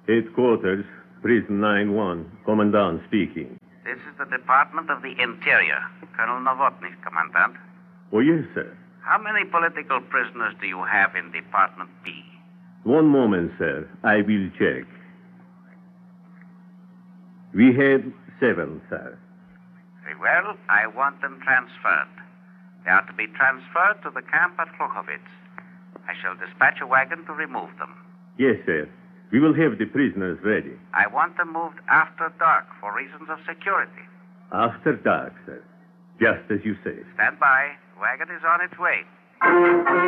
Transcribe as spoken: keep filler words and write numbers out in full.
Headquarters, Prison nine one. Commandant speaking. This is the Department of the Interior. Colonel Novotny, Commandant. Oh, yes, sir. How many political prisoners do you have in Department B? One moment, sir. I will check. We have seven, sir. Very well. I want them transferred. They are to be transferred to the camp at Klukovitz. I shall dispatch a wagon to remove them. Yes, sir. We will have the prisoners ready. I want them moved after dark for reasons of security. After dark, sir. Just as you say. Stand by. Wagon is on its way.